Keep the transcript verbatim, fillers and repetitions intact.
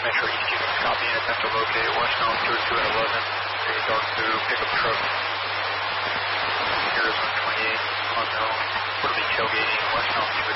Metro East Houston, copy and attempt to locate westbound two two and eleven, a dark blue pickup truck, Arizona twenty-eight, unknown, would be tailgating westbound two